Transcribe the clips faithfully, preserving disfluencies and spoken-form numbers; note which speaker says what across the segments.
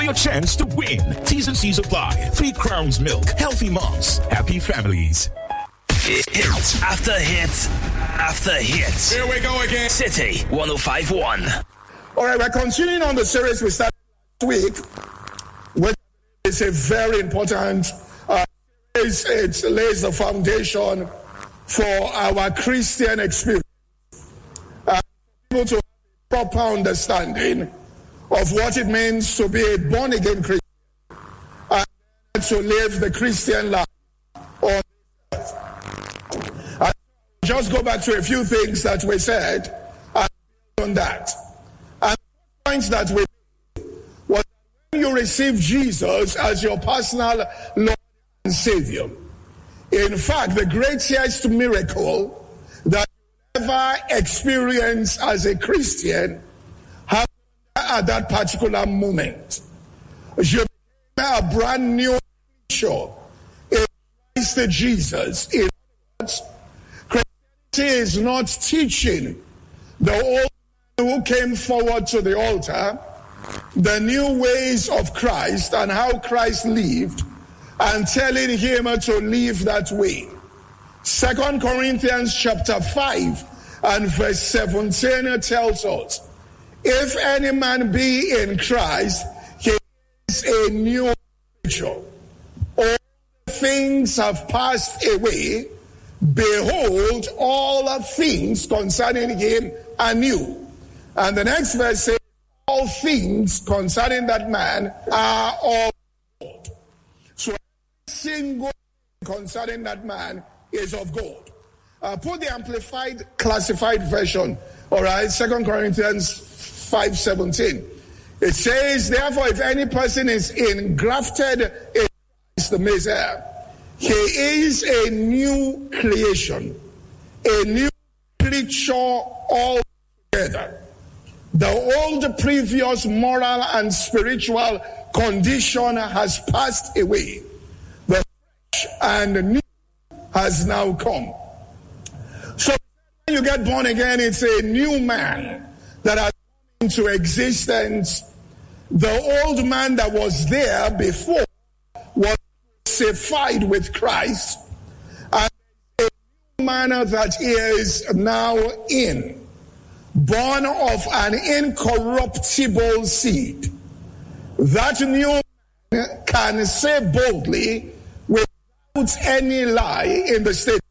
Speaker 1: Your chance to win. T's and C's apply. Three Crowns Milk. Healthy moms. Happy families.
Speaker 2: Hit after hit after hit.
Speaker 3: Here we go again.
Speaker 2: City one oh five point one.
Speaker 3: All right, we're continuing on the series we started last week, which is a very important uh, series. It lays the foundation for our Christian experience. Uh, people to have a proper understanding of what it means to be a born-again Christian and to live the Christian life on earth. I'll just go back to a few things that we said and on that. And the point that we made was when you receive Jesus as your personal Lord and Savior. In fact, the greatest miracle that you ever experience as a Christian at that particular moment, you became a brand new creature in Christ Jesus. In other words, Christianity is not teaching the old man who came forward to the altar the new ways of Christ and how Christ lived and telling him to live that way. Second Corinthians chapter five and verse seventeen tells us, if any man be in Christ, he is a new creature. All things have passed away. Behold, all things concerning him are new. And the next verse says, all things concerning that man are of God. So every single thing concerning that man is of God. Uh, put the Amplified Classified Version, all right, Second Corinthians five seventeen. It says, therefore, if any person is engrafted in Christ the Messiah, he is a new creation, a new creature altogether. The old previous moral and spiritual condition has passed away. The fresh and new has now come. So when you get born again, it's a new man that has into existence. The old man that was there before was crucified with Christ, and a new man that is now in, born of an incorruptible seed. That new man can say boldly without any lie in the statement,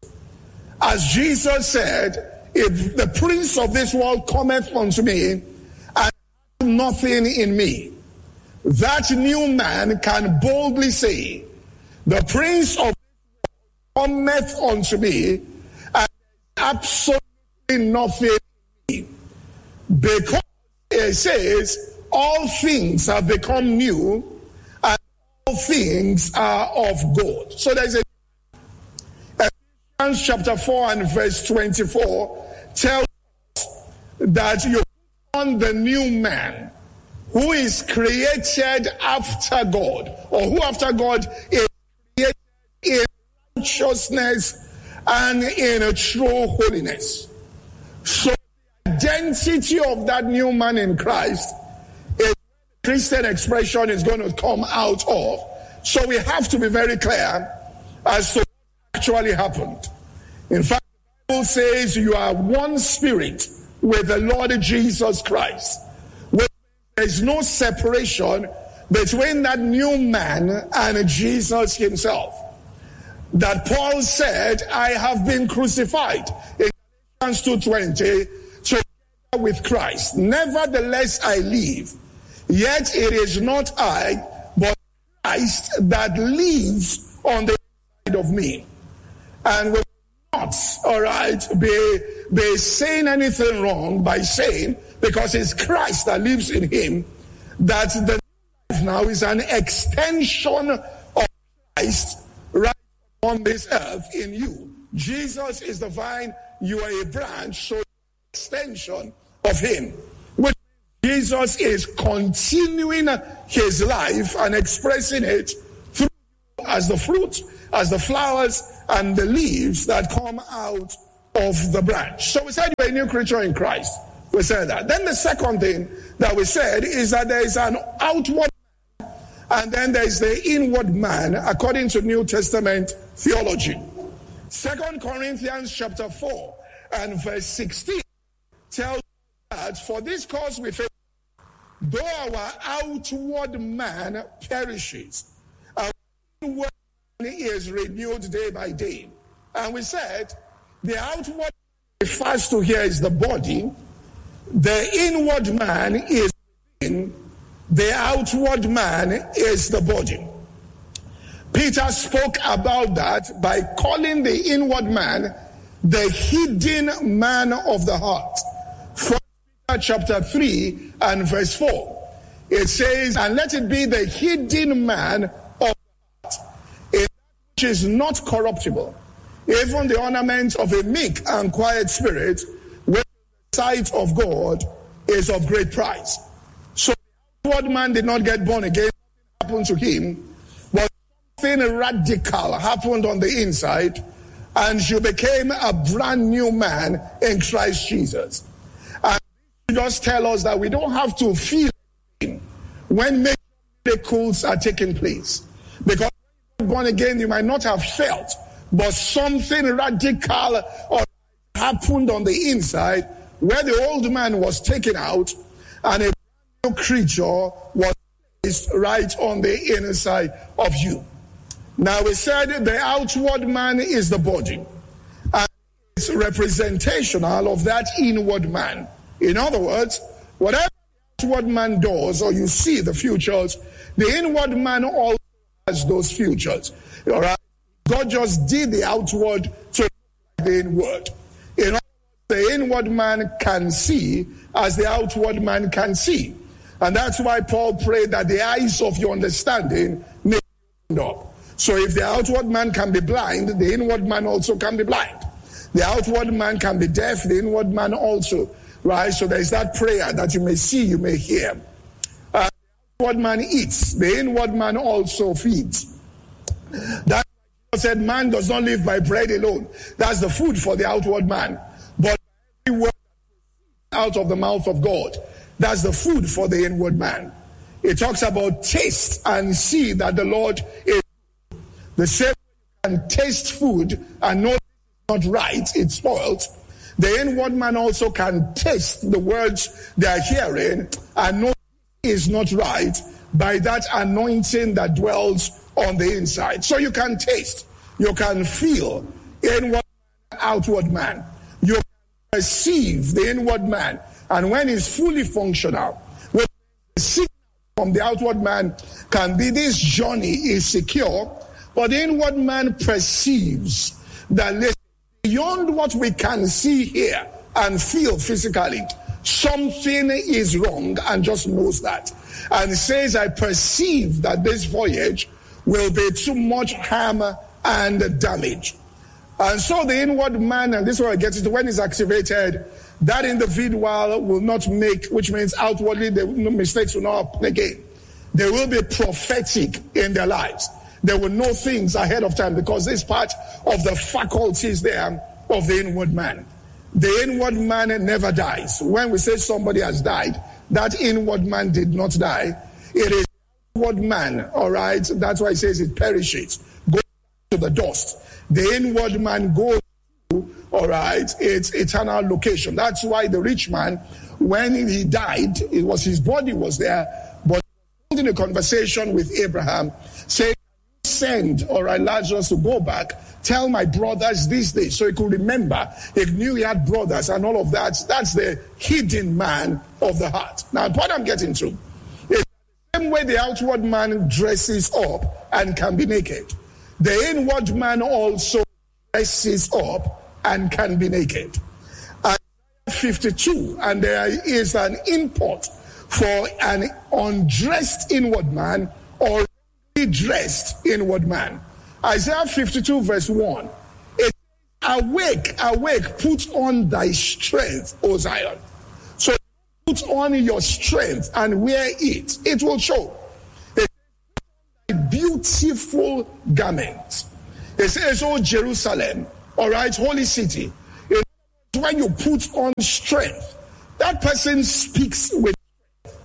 Speaker 3: as Jesus said, if the prince of this world cometh unto me and hath nothing in me, that new man can boldly say, the prince of this world cometh unto me and absolutely nothing in me. Because it says, all things have become new and all things are of God. So there's a Ephesians chapter four and verse twenty-four tells us that you put on the new man who is created after God, or who after God is created in righteousness and in a true holiness. So the identity of that new man in Christ is the Christian expression is going to come out of. So we have to be very clear as to what actually happened. In fact, the Bible says you are one spirit with the Lord Jesus Christ. There is no separation between that new man and Jesus himself. That Paul said, I have been crucified in Galatians two twenty together with Christ. Nevertheless I live, yet it is not I, but Christ that lives on the inside of me. And we will not, all right, be, be saying anything wrong by saying, because it's Christ that lives in him, that the life now is an extension of Christ right on this earth in you. Jesus is the vine, you are a branch, so extension of him. Which Jesus is continuing his life and expressing it through you as the fruit, as the flowers and the leaves that come out of the branch. So we said you're a new creature in Christ. We said that. Then the second thing that we said is that there is an outward And then there's the inward man, according to New Testament theology. Second Corinthians chapter four and verse sixteen tells that for this cause we face, though our outward man perishes, our inward man is renewed day by day. And we said, the outward refers to here is the body, the inward man is within, the outward man is the body. Peter spoke about that by calling the inward man the hidden man of the heart. First Peter chapter three and verse four. It says, and let it be the hidden man of the heart, which is not corruptible, even the ornament of a meek and quiet spirit, which in the sight of God is of great price. So the outward man did not get born again. Nothing happened to him. But something radical happened on the inside, and you became a brand new man in Christ Jesus. And this just tell us that we don't have to feel when miracles are taking place. Because when you're born again, you might not have felt, but something radical happened on the inside where the old man was taken out and a new creature was placed right on the inner side of you. Now we said the outward man is the body, and it's representational of that inward man. In other words, whatever the outward man does, or you see the futures, the inward man also has those futures. All right? God just did the outward to look like the inward. In other words, the inward man can see as the outward man can see. And that's why Paul prayed that the eyes of your understanding may be opened up. So if the outward man can be blind, the inward man also can be blind. The outward man can be deaf, the inward man also. Right? So there's that prayer that you may see, you may hear. Uh, the outward man eats, the inward man also feeds. That said, man does not live by bread alone. That's the food for the outward man. But every word out of the mouth of God, that's the food for the inward man. It talks about taste and see that the Lord is the same way you can taste food and know it's not right, it's spoiled. The inward man also can taste the words they are hearing and know is not right by that anointing that dwells on the inside. So you can taste, you can feel inward man, outward man. You can perceive the inward man. And when he's fully functional, what the signal from the outward man can be this journey is secure, but the inward man perceives that listen, beyond what we can see here and feel physically, something is wrong and just knows that. And says, I perceive that this voyage will be too much harm and damage. And so the inward man, and this is where I get it, when it's activated, that individual will not make, which means outwardly the mistakes will not happen again. They will be prophetic in their lives. They will know things ahead of time because this part of the faculties there of the inward man. The inward man never dies. When we say somebody has died, that inward man did not die. It is the outward man, all right? That's why it says it perishes. Goes to the dust. The inward man goes to, all right, its eternal location. That's why the rich man, when he died, it was his body was there, but in a conversation with Abraham, saying, send, all right, Lazarus to go back, tell my brothers this day, so he could remember. He knew he had brothers and all of that. That's the hidden man of the heart. Now, what I'm getting to is the same way the outward man dresses up and can be naked, the inward man also dresses up and can be naked. Isaiah fifty-two, and there is an import for an undressed inward man or dressed inward man. Isaiah fifty-two verse one. It says, awake, awake, put on thy strength, O Zion. So put on your strength and wear it. It will show. It says, beautiful garments. It says, O Jerusalem, all right, holy city. It, when you put on strength, that person speaks with strength.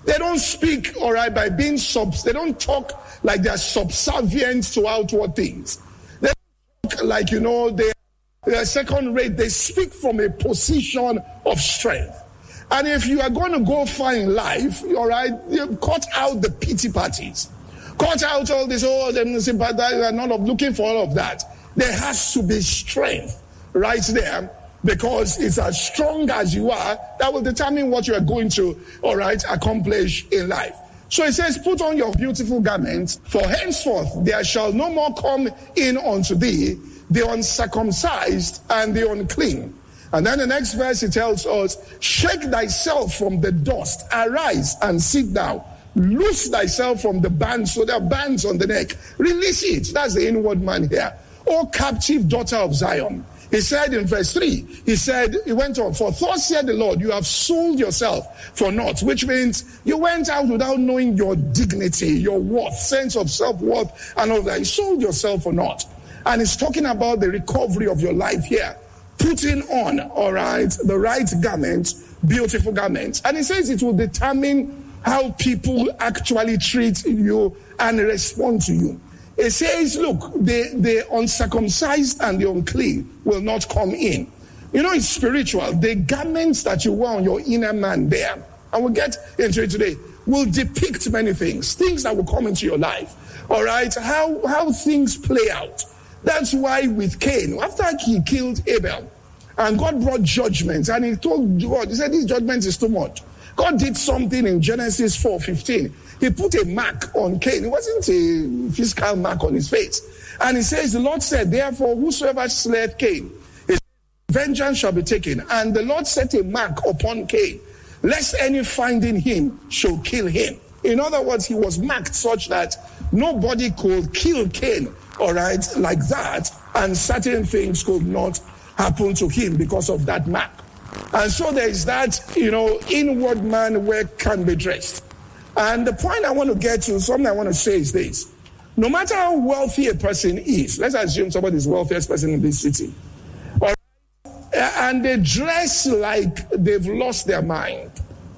Speaker 3: They don't speak, all right, by being subs. They don't talk like they're subservient to outward things. They don't talk like, you know, they are second rate. They speak from a position of strength. And if you are going to go far in life, all right, you cut out the pity parties. Cut out all this, oh, them sympathize, and none of looking for all of that. There has to be strength right there, because it's as strong as you are that will determine what you are going to, all right, accomplish in life. So it says, put on your beautiful garments, for henceforth there shall no more come in unto thee the uncircumcised and the unclean. And then the next verse, it tells us, shake thyself from the dust, arise and sit down. Loose thyself from the bands, so there are bands on the neck. Release it. That's the inward man here. O captive daughter of Zion. He said in verse three, he said, he went on, for thus said the Lord, you have sold yourself for naught, which means you went out without knowing your dignity, your worth, sense of self-worth, and all that. You sold yourself for naught. And he's talking about the recovery of your life here. Putting on, all right, the right garment, beautiful garments. And he says it will determine how people actually treat you and respond to you. It says, look, the, the uncircumcised and the unclean will not come in. You know, it's spiritual. The garments that you wear on your inner man there, and we'll get into it today, will depict many things, things that will come into your life. All right, how, how things play out. That's why with Cain, after he killed Abel, and God brought judgment, and he told God, he said, this judgment is too much. God did something in Genesis four fifteen. He put a mark on Cain. It wasn't a physical mark on his face. And he says, the Lord said, therefore, whosoever slayeth Cain, his vengeance shall be taken. And the Lord set a mark upon Cain, lest any finding him shall kill him. In other words, he was marked such that nobody could kill Cain, all right, like that, and certain things could not happen to him because of that mark. And so there is that, you know, inward man where can be dressed. And the point I want to get to, something I want to say is this. No matter how wealthy a person is, let's assume somebody is the wealthiest person in this city, all right, and they dress like they've lost their mind,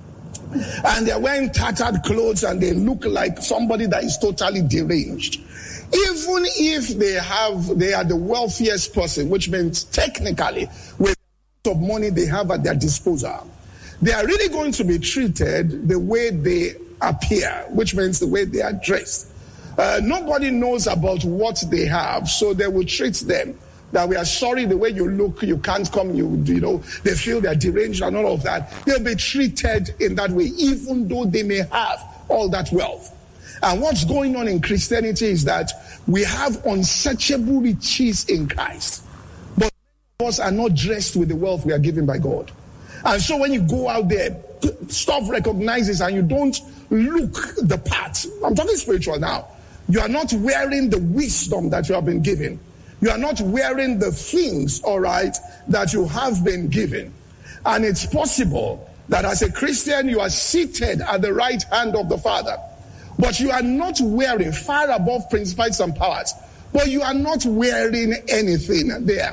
Speaker 3: and they're wearing tattered clothes, and they look like somebody that is totally deranged. Even if they have, they are the wealthiest person, which means technically with the amount of money they have at their disposal, they are really going to be treated the way they appear, which means the way they are dressed. Uh, nobody knows about what they have, so they will treat them that we are sorry, the way you look, you can't come, you, you know, they feel they're deranged and all of that. They'll be treated in that way, even though they may have all that wealth. And what's going on in Christianity is that we have unsearchable riches in Christ. But many of us are not dressed with the wealth we are given by God. And so when you go out there, stuff recognizes and you don't look the part. I'm talking spiritual now. You are not wearing the wisdom that you have been given. You are not wearing the things, all right, that you have been given. And it's possible that as a Christian, you are seated at the right hand of the Father. But you are not wearing, far above principalities and powers, but you are not wearing anything there.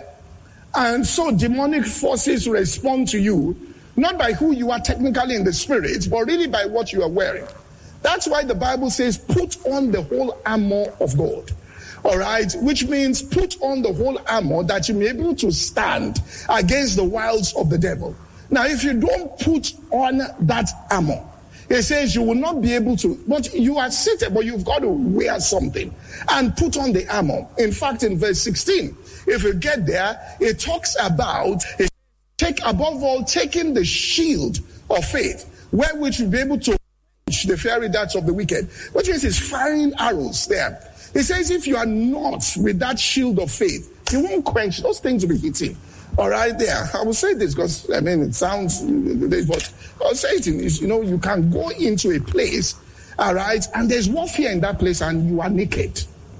Speaker 3: And so demonic forces respond to you, not by who you are technically in the spirit, but really by what you are wearing. That's why the Bible says, put on the whole armor of God. All right, which means put on the whole armor that you may be able to stand against the wiles of the devil. Now, if you don't put on that armor, it says you will not be able to, but you are seated, but you've got to wear something and put on the armor. In fact, in verse sixteen, if you get there, it talks about, it take above all, taking the shield of faith, wherewith you'll be able to quench the fiery darts of the wicked, which means it's firing arrows there. It says if you are not with that shield of faith, you won't quench, those things will be hitting. All right, there. I will say this because, I mean, it sounds, but I'll say it in this, you know, you can go into a place, all right, and there's warfare in that place and you are naked.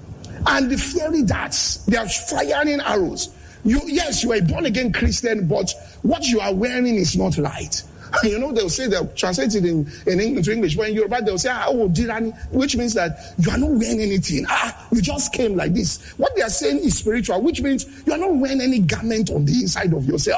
Speaker 3: And the fiery darts, they are firing arrows. You, yes, you are a born-again Christian, but what you are wearing is not right. You know, they'll say, they'll translate it in, in English to English. When you're about, they'll say, ah, oh, Dirani, which means that you are not wearing anything. Ah, you just came like this. What they are saying is spiritual, which means you are not wearing any garment on the inside of yourself.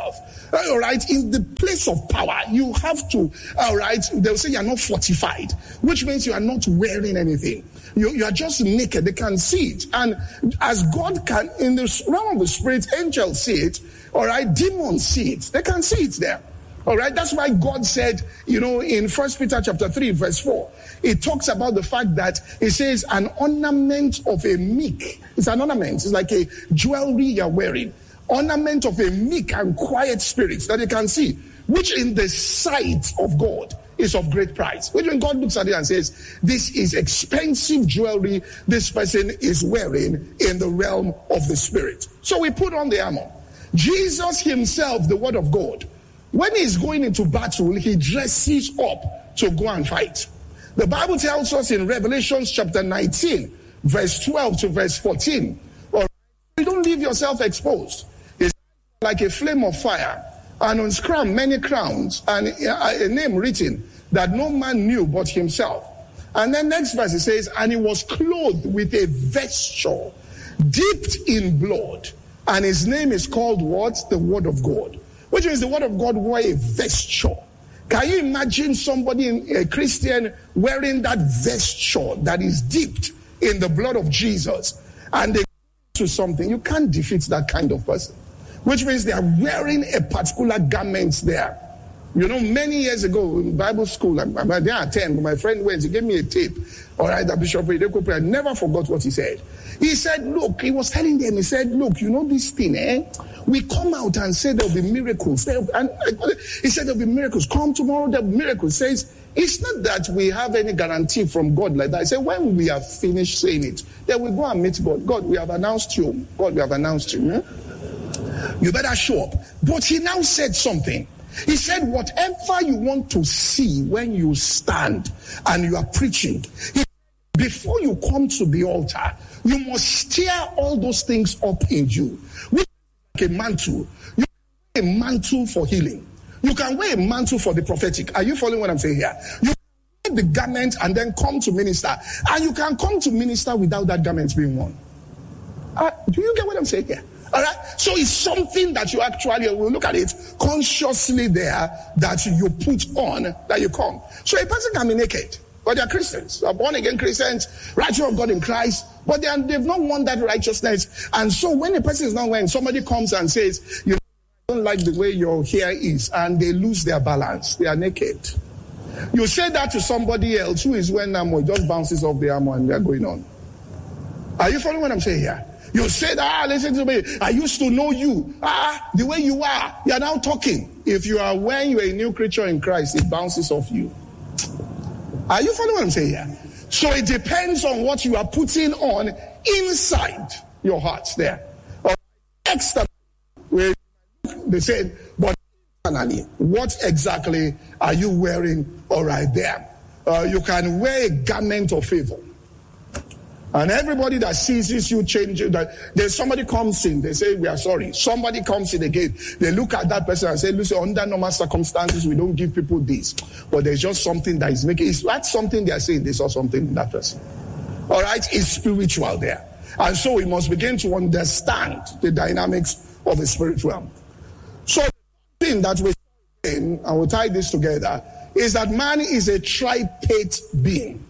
Speaker 3: All right, in the place of power, you have to, all right, they'll say you're not fortified, which means you are not wearing anything. You, you are just naked. They can see it. And as God can, in the realm of the spirit, angels see it, all right, demons see it. They can see it there. All right, that's why God said, you know, in First Peter chapter three, verse four, it talks about the fact that it says an ornament of a meek. It's an ornament. It's like a jewelry you're wearing. Ornament of a meek and quiet spirit that you can see, which in the sight of God is of great price. Which when God looks at it and says, this is expensive jewelry this person is wearing in the realm of the spirit. So we put on the armor. Jesus himself, the word of God, when he's going into battle, he dresses up to go and fight. The Bible tells us in Revelation chapter nineteen, verse twelve to verse fourteen, or you don't leave yourself exposed. It's like a flame of fire, and on his crown many crowns, and a name written that no man knew but himself. And then next verse it says, and he was clothed with a vesture dipped in blood, and his name is called what? The Word of God. Which means the Word of God wore a vesture. Can you imagine somebody, a Christian, wearing that vesture that is dipped in the blood of Jesus, and they go to something? You can't defeat that kind of person. Which means they are wearing a particular garment there. You know, many years ago in Bible school, I, I didn't attend, but my friend went, he gave me a tape. All right, that Bishop Oyedepo, I never forgot what he said. He said, look, he was telling them, he said, look, you know this thing, eh? We come out and say there'll be miracles. There'll, and he said there'll be miracles. Come tomorrow, there'll be miracles. He says, it's not that we have any guarantee from God like that. He said, when we have finished saying it, then we go and meet God. God, we have announced you. God, we have announced you. Eh? You better show up. But he now said something. He said, whatever you want to see when you stand and you are preaching, he, before you come to the altar, you must stir all those things up in you. Which is like a mantle. You can wear a mantle for healing. You can wear a mantle for the prophetic. Are you following what I'm saying here? You can wear the garment and then come to minister. And you can come to minister without that garment being worn. Uh, do you get what I'm saying here? All right. So it's something that you actually will look at it consciously there that you put on that you come. So a person can be naked, but they are Christians, they are born again Christians, righteous of God in Christ, but they are, they've not won that righteousness. And so when a person is not wearing, somebody comes and says, you don't like the way your hair is, and they lose their balance, they are naked. You say that to somebody else who is wearing armor, just bounces off the armor and they're going on. Are you following what I'm saying here? You said, ah, listen to me. I used to know you. Ah, the way you are. You are now talking. If you are when you are a new creature in Christ, it bounces off you. Are you following what I'm saying here? So it depends on what you are putting on inside your hearts there. Or externally, where they said, but internally, what exactly are you wearing? All right, there. Uh, you can wear a garment of favor. And everybody that sees you change, that there's somebody comes in, they say, we are sorry. Somebody comes in again. They look at that person and say, listen, under normal circumstances, we don't give people this. But there's just something that is making, it's not something they are saying, they saw something in that person. All right, it's spiritual there. And so we must begin to understand the dynamics of the spiritual realm. So the thing that we're saying, and we'll tie this together, is that man is a tripart being.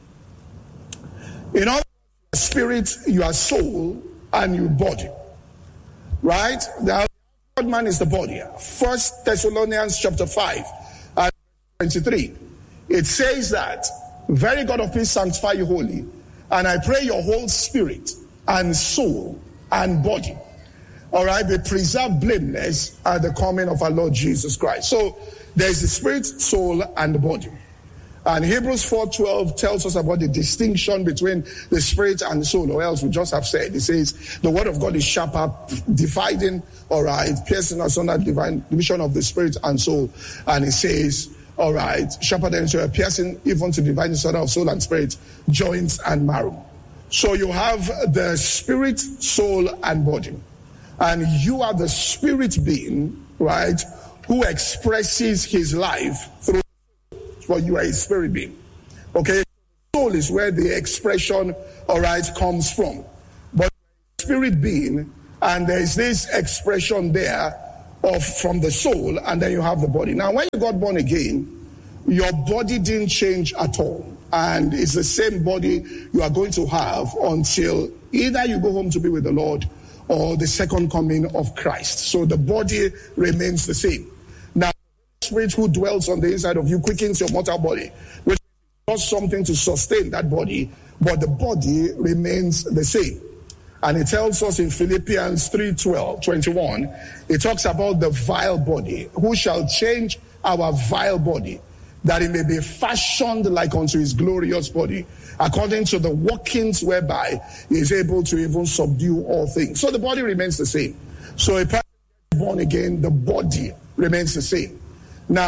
Speaker 3: In other spirit, your soul, and your body. Right? The third man is the body. First Thessalonians chapter five and twenty-three. It says that, very God of peace, sanctify you wholly, and I pray your whole spirit and soul and body, all right, be preserved blameless at the coming of our Lord Jesus Christ. So there's the spirit, soul, and the body. And Hebrews four twelve tells us about the distinction between the spirit and the soul, or else we just have said, it says, the word of God is sharper, dividing, all right, piercing us on that divine division of the spirit and soul. And it says, all right, sharper than a piercing even to divine disorder of soul and spirit, joints and marrow. So you have the spirit, soul, and body. And you are the spirit being, right, who expresses his life through. Well, you are a spirit being. Okay? Soul is where the expression, all right, comes from. But spirit being, and there is this expression there of from the soul, and then you have the body. Now, when you got born again, your body didn't change at all. And it's the same body you are going to have until either you go home to be with the Lord or the second coming of Christ. So the body remains the same. Now, the Spirit who dwells on the inside of you quickens your mortal body, which does something to sustain that body, but the body remains the same. And it tells us in Philippians three twelve, twenty-one, it talks about the vile body. Who shall change our vile body, that it may be fashioned like unto his glorious body, according to the workings whereby he is able to even subdue all things. So the body remains the same. So a person is born again, the body remains the same. Now,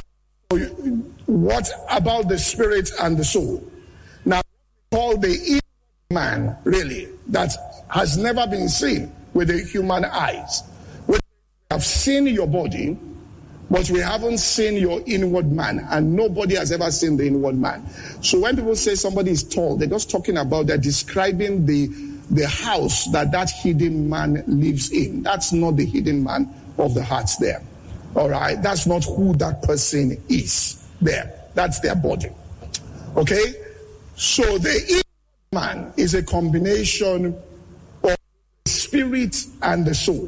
Speaker 3: what about the spirit and the soul? Now, called the inner man, really, that has never been seen with the human eyes. We have seen your body, but we haven't seen your inward man, and nobody has ever seen the inward man. So when people say somebody is tall, they're just talking about, they're describing the, the house that that hidden man lives in. That's not the hidden man of the heart there. All right? That's not who that person is there. That's their body. Okay? So the inward man is a combination of the spirit and the soul.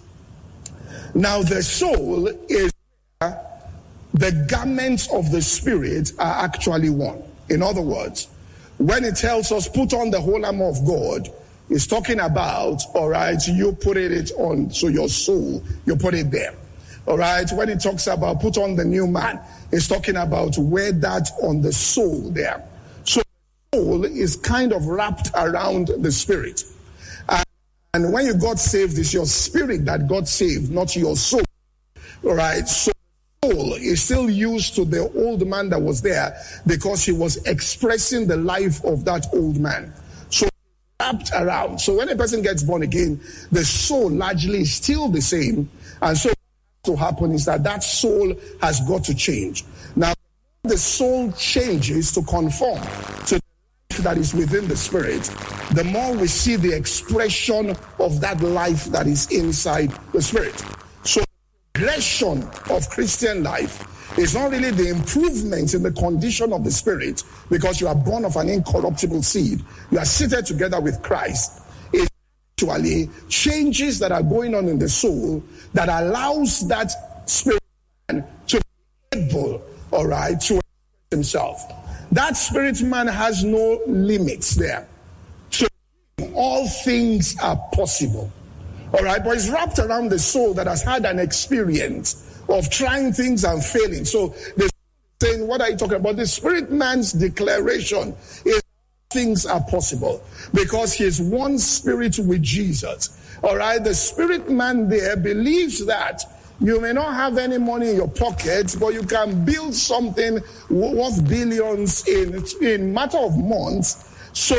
Speaker 3: Now the soul is the garments of the spirit are actually one. In other words, when it tells us put on the whole armor of God, it's talking about, all right, you put it on, so your soul, you put it there. All right, when it talks about put on the new man, it's talking about wear that on the soul there. So the soul is kind of wrapped around the spirit. And, and when you got saved, it's your spirit that got saved, not your soul. All right, so soul is still used to the old man that was there because he was expressing the life of that old man. So wrapped around. So when a person gets born again, the soul largely is still the same. And so what to happen is that that soul has got to change. Now, the soul changes to conform to the life that is within the spirit, the more we see the expression of that life that is inside the spirit. So the progression of Christian life is not really the improvement in the condition of the spirit, because you are born of an incorruptible seed. You are seated together with Christ. It's actually changes that are going on in the soul that allows that spirit man to be able, all right, to express himself. That spirit man has no limits there. So all things are possible. All right, but it's wrapped around the soul that has had an experience of trying things and failing. So the saying, what are you talking about? The spirit man's declaration is things are possible because he is one spirit with Jesus. All right, the spirit man there believes that you may not have any money in your pockets, but you can build something worth billions in in matter of months. So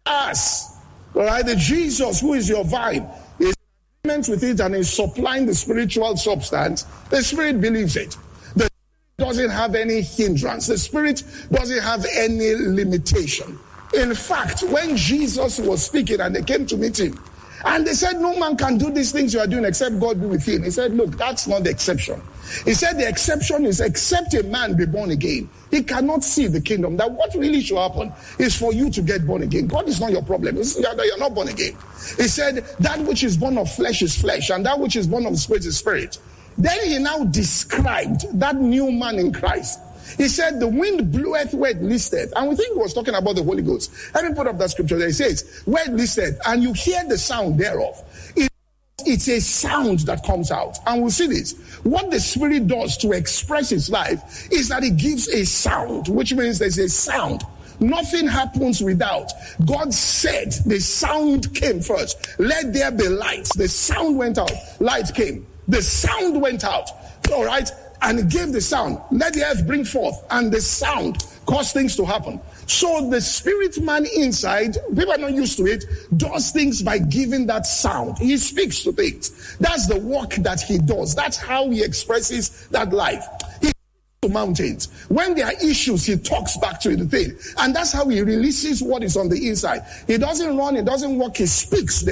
Speaker 3: as, all right, the Jesus who is your vine is in agreement with it and is supplying the spiritual substance. The spirit believes it. The spirit doesn't have any hindrance. The spirit doesn't have any limitation. In fact, when Jesus was speaking and they came to meet him, and they said, no man can do these things you are doing except God be with him. He said, look, that's not the exception. He said the exception is except a man be born again, he cannot see the kingdom. That what really should happen is for you to get born again. God is not your problem. You're not born again. He said that which is born of flesh is flesh, and that which is born of spirit is spirit. Then he now described that new man in Christ. He said, the wind bloweth where it listeth. And we think he was talking about the Holy Ghost. Let me put up that scripture there. It says, where it listeth, and you hear the sound thereof. It, it's a sound that comes out. And we'll see this. What the Spirit does to express its life is that it gives a sound, which means there's a sound. Nothing happens without. God said the sound came first. Let there be light. The sound went out. Light came. The sound went out. All right. And it gave the sound. Let the earth bring forth. And the sound caused things to happen. So the spirit man inside, people are not used to it, does things by giving that sound. He speaks to things. That's the work that he does. That's how he expresses that life. He speaks to mountains. When there are issues, he talks back to the thing. And that's how he releases what is on the inside. He doesn't run, he doesn't walk, he speaks them.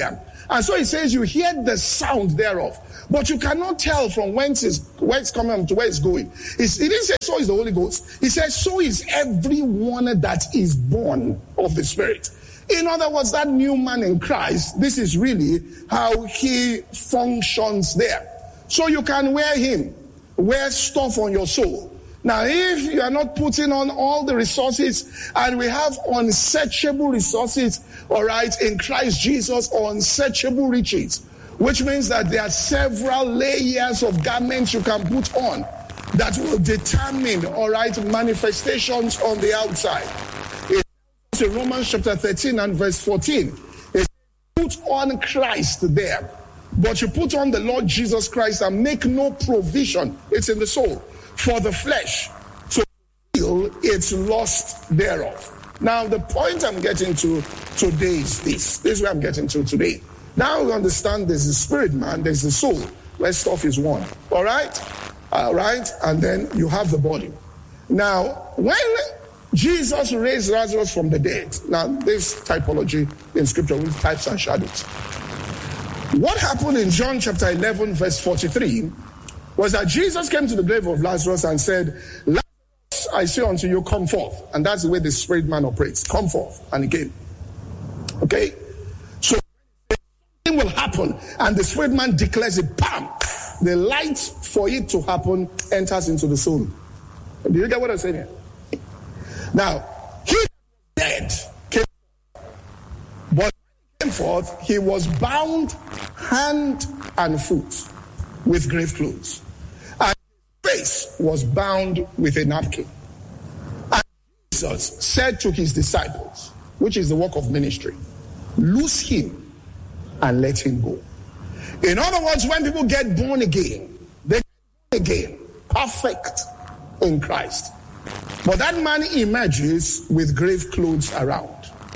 Speaker 3: And so he says you hear the sound thereof, but you cannot tell from whence is where it's coming to where it's going. It's, he didn't say so is the Holy Ghost. He says so is everyone that is born of the Spirit. In other words, that new man in Christ, this is really how he functions there. So you can wear him, wear stuff on your soul. Now, if you are not putting on all the resources, and we have unsearchable resources, all right, in Christ Jesus, unsearchable riches, which means that there are several layers of garments you can put on that will determine, all right, manifestations on the outside. It's in Romans chapter thirteen and verse fourteen. It's put on Christ there, but you put on the Lord Jesus Christ and make no provision, it's in the soul, for the flesh to feel its lust thereof. Now, the point I'm getting to today is this. This is where I'm getting to today. Now we understand there's a spirit man, there's the soul, where stuff is one. All right? All right? And then you have the body. Now, when Jesus raised Lazarus from the dead, now this typology in scripture with types and shadows. What happened in John chapter eleven, verse forty-three, was that Jesus came to the grave of Lazarus and said, Lazarus, I say unto you, come forth. And that's the way the spirit man operates. Come forth. And he came. Okay? So something will happen, and the spirit man declares it, bam! The light for it to happen enters into the soul. Do you get what I'm saying here? Now, he was dead, came forth. But when he came forth, he was bound hand and foot with grave clothes. And his face was bound with a napkin. And Jesus said to his disciples, which is the work of ministry, loose him and let him go. In other words, when people get born again, they get born again, perfect in Christ. But that man emerges with grave clothes around.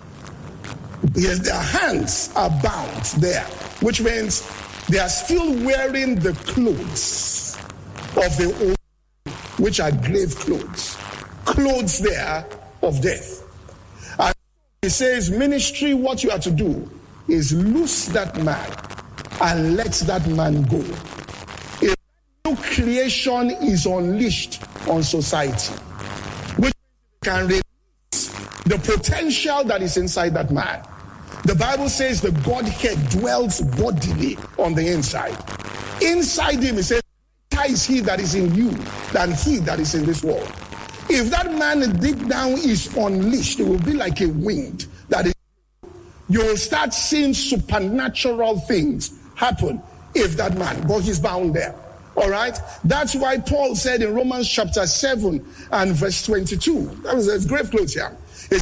Speaker 3: Yes, their hands are bound there, which means they are still wearing the clothes of the old, which are grave clothes. Clothes there of death. And he says, ministry, what you are to do is loose that man and let that man go. A new creation is unleashed on society, which can release the potential that is inside that man. The Bible says the Godhead dwells bodily on the inside. Inside him, it says, greater is he that is in you than he that is in this world. If that man deep down is unleashed, it will be like a wind that is. You will start seeing supernatural things happen if that man, but he's bound there. All right? That's why Paul said in Romans chapter seven and verse twenty-two, that was his grave clothes here.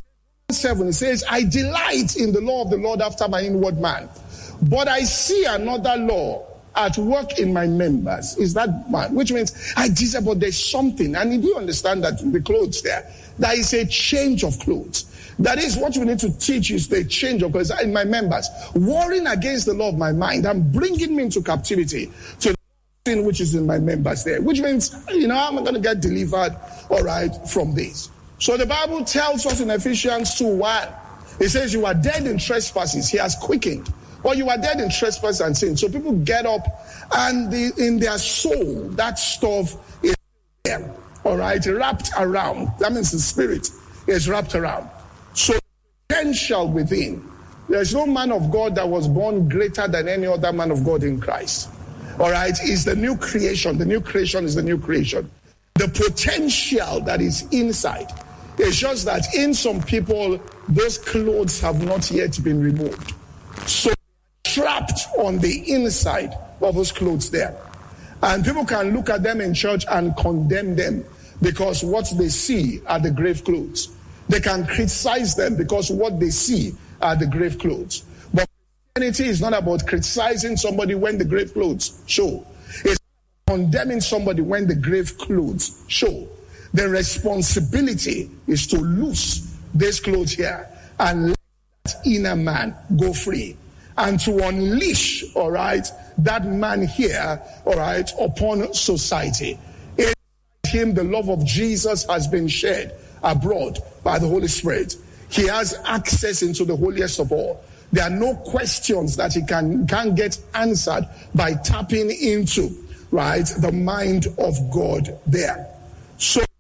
Speaker 3: seven, it says, I delight in the law of the Lord after my inward man, but I see another law at work in my members. Is that man? Which means I desire, but there's something. And if you understand that the clothes there, there is a change of clothes. That is what we need to teach is the change of clothes in my members. Warring against the law of my mind and bringing me into captivity to the sin which is in my members there. Which means, you know, I'm going to get delivered, all right, from this. So the Bible tells us in Ephesians two one, it says you are dead in trespasses, he has quickened. Or you are dead in trespass and sin. So people get up and the, in their soul, that stuff is there, all right, wrapped around. That means the spirit is wrapped around. So potential within. There's no man of God that was born greater than any other man of God in Christ. All right, is the new creation. The new creation is the new creation. The potential that is inside. It's just that in some people, those clothes have not yet been removed. So trapped on the inside of those clothes there. And people can look at them in church and condemn them because what they see are the grave clothes. They can criticize them because what they see are the grave clothes. But Christianity is not about criticizing somebody when the grave clothes show. It's condemning somebody when the grave clothes show. The responsibility is to loose these clothes here and let that inner man go free. And to unleash, all right, that man here, all right, upon society. In him, the love of Jesus has been shed abroad by the Holy Spirit. He has access into the holiest of all. There are no questions that he can, can get answered by tapping into, right, the mind of God there. So